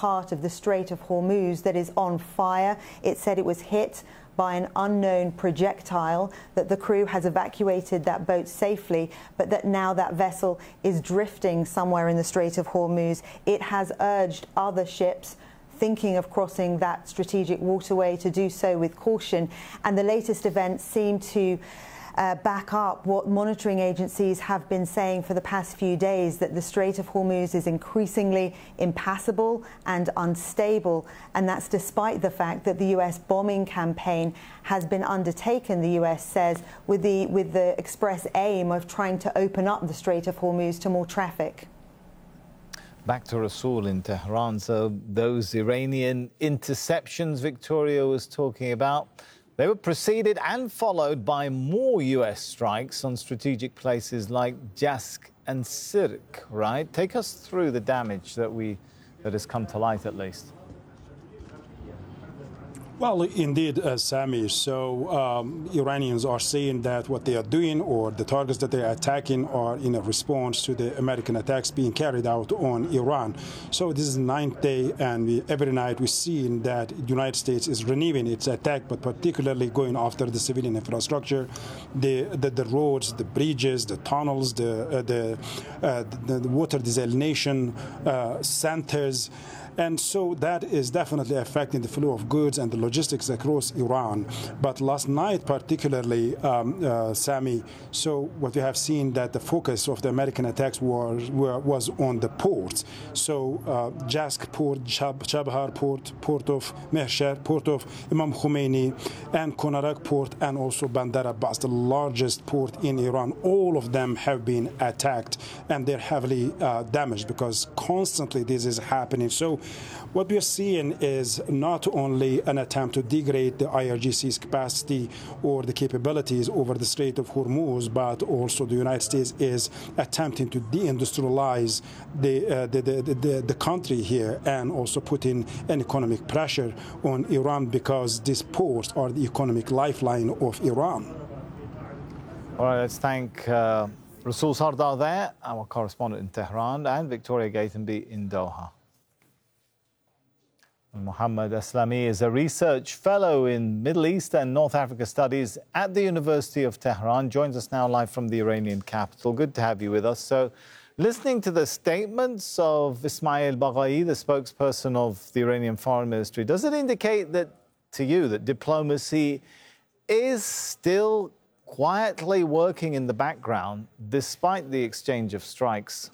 part of the Strait of Hormuz that is on fire. It said it was hit by an unknown projectile, that the crew has evacuated that boat safely, but that now that vessel is drifting somewhere in the Strait of Hormuz. It has urged other ships thinking of crossing that strategic waterway to do so with caution. And the latest events seem to back up what monitoring agencies have been saying for the past few days, that the Strait of Hormuz is increasingly impassable and unstable, and that's despite the fact that the US bombing campaign has been undertaken, the US says, with the express aim of trying to open up the Strait of Hormuz to more traffic. Back to Rasool in Tehran. So those Iranian interceptions Victoria was talking about, they were preceded and followed by more US strikes on strategic places like Jask and Sirk, right? Take us through the damage that has come to light, at least. Well, indeed, Sami. So Iranians are saying that what they are doing, or the targets that they are attacking, are in a response to the American attacks being carried out on Iran. So this is the 9th day, and every night we're seeing that the United States is renewing its attack, but particularly going after the civilian infrastructure, the roads, the bridges, the tunnels, the water desalination centers. And so that is definitely affecting the flow of goods and the logistics across Iran. But last night, particularly, Sami, so what we have seen that the focus of the American attacks was on the ports. So Jask Port, Chabahar Port, Port of Mehsher, Port of Imam Khomeini, and Konarak Port, and also Bandar Abbas, the largest port in Iran. All of them have been attacked, and they're heavily damaged because constantly this is happening. So what we are seeing is not only an attempt to degrade the IRGC's capacity or the capabilities over the Strait of Hormuz, but also the United States is attempting to deindustrialize the country here, and also putting an economic pressure on Iran, because these ports are the economic lifeline of Iran. All right, let's thank Rasool Sardar there, our correspondent in Tehran, and Victoria Gatenby in Doha. Mohammad Aslami is a research fellow in Middle East and North Africa Studies at the University of Tehran. Joins us now live from the Iranian capital. Good to have you with us. So, listening to the statements of Ismail Baghai, the spokesperson of the Iranian Foreign Ministry, does it indicate that to you that diplomacy is still quietly working in the background despite the exchange of strikes?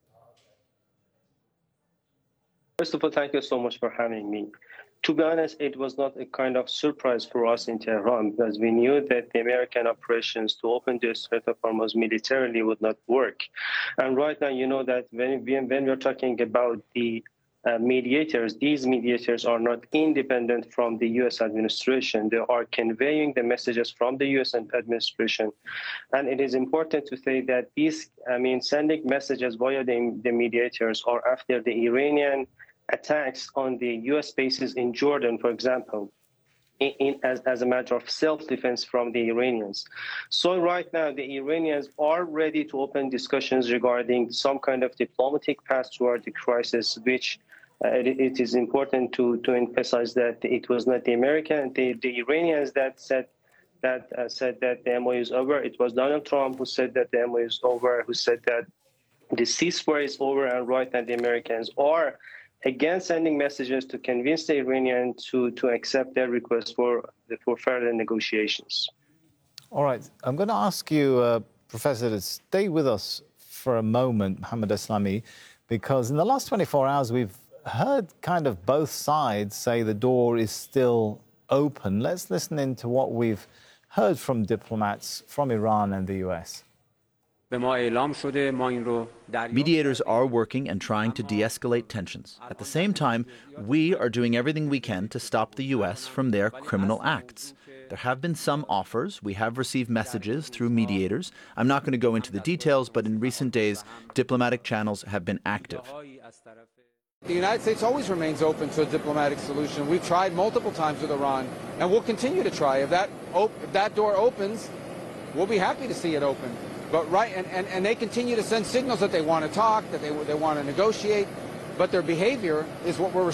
First of all, thank you so much for having me. To be honest, it was not a kind of surprise for us in Tehran, because we knew that the American operations to open the Strait of Hormuz militarily would not work. And right now, you know that when we're talking about the mediators, these mediators are not independent from the U.S. administration. They are conveying the messages from the U.S. administration. And it is important to say that these, sending messages via the mediators are after the Iranian attacks on the U.S. bases in Jordan, for example, as a matter of self-defense from the Iranians. So right now, the Iranians are ready to open discussions regarding some kind of diplomatic path toward the crisis, which it is important to emphasize that it was not the the Iranians that said that the MOU is over. It was Donald Trump who said that the MOU is over, who said that the ceasefire is over, and right now the Americans are again sending messages to convince the Iranians to accept their request for further negotiations. All right, I'm going to ask you, Professor, to stay with us for a moment, Mohammad Aslami, because in the last 24 hours we've heard kind of both sides say the door is still open. Let's listen into what we've heard from diplomats from Iran and the US. Mediators are working and trying to de-escalate tensions. At the same time, we are doing everything we can to stop the U.S. from their criminal acts. There have been some offers. We have received messages through mediators. I'm not going to go into the details, but in recent days, diplomatic channels have been active. The United States always remains open to a diplomatic solution. We've tried multiple times with Iran, and we'll continue to try. If that door opens, we'll be happy to see it open. But and they continue to send signals that they want to talk, that they want to negotiate, but their behavior is what we're